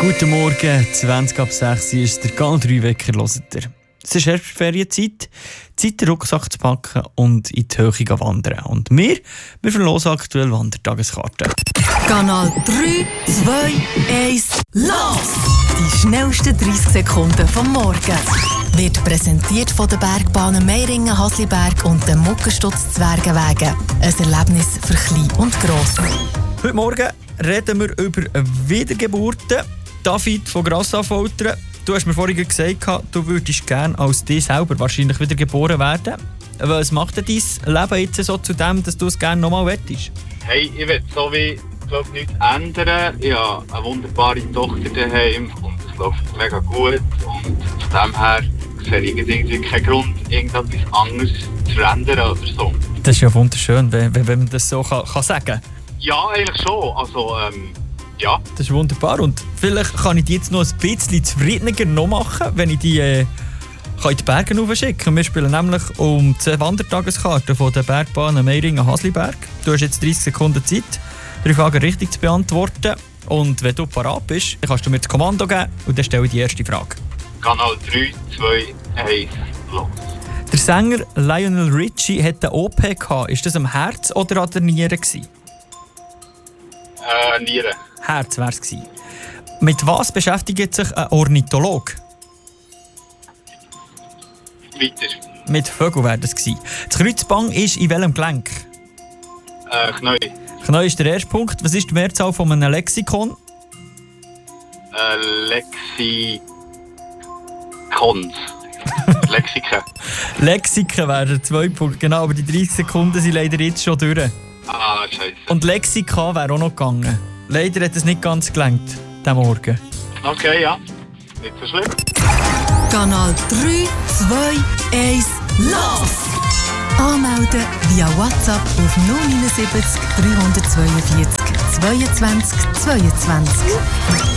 Guten Morgen, 20 ab 6 ist der GAL 3 Wecker, hört ihr. Es ist Herbstferienzeit, Zeit den Rucksack zu packen und in die Höhe zu wandern. Und wir verlosen aktuell Wandertageskarten. Kanal 3, 2, 1, los! Die schnellsten 30 Sekunden vom Morgen. Wird präsentiert von den Bergbahnen Meiringen, Hasliberg und den Muckenstutz Zwergenwegen. Ein Erlebnis für Klein und Gross. Heute Morgen reden wir über Wiedergeburten. David von Grassafoltern, du hast mir vorhin gesagt, du würdest gerne als dich selber wahrscheinlich wieder geboren werden. Was macht denn dein Leben jetzt so zu dem, dass du es gerne nochmal wettest? Hey, ich will so wie nichts ändern. Ich habe eine wunderbare Tochter daheim und es läuft mega gut. Und von dem her sehe ich irgendwie keinen Grund, irgendetwas anderes zu verändern oder so. Das ist ja wunderschön, wenn man das so kann sagen. Ja, eigentlich schon. Also, ja. Das ist wunderbar und vielleicht kann ich die jetzt noch ein bisschen zufriedener noch machen, wenn ich die in die Berge raufschicken. Wir spielen nämlich um 2 Wandertageskarten von der Bergbahn Meiringen-Hasliberg. Du hast jetzt 30 Sekunden Zeit, 3 Fragen richtig zu beantworten. Und wenn du parat bist, dann kannst du mir das Kommando geben und dann stelle ich die erste Frage. Kanal 3, 2, 1, los. Der Sänger Lionel Richie hatte eine OP gehabt. Ist das am Herz oder an der Niere gewesen? Nieren. Herz wäre es gewesen. Mit was beschäftigt sich ein Ornithologe? Weiter. Mit Vögeln wäre das gewesen. Das Kreuzband ist in welchem Gelenk? Knie. Knie ist der erste Punkt. Was ist die Mehrzahl von einem Lexikon? Lexiken. Lexiken wären 2 Punkte, genau, aber die 30 Sekunden sind leider jetzt schon durch. Ah, scheiße. Und Lexika wäre auch noch gegangen. Leider hat es nicht ganz gelangt, diesen Morgen. Okay, ja. Nicht so schlimm. Kanal 3, 2, 1, los! Anmelden via WhatsApp auf 079 342 22 22.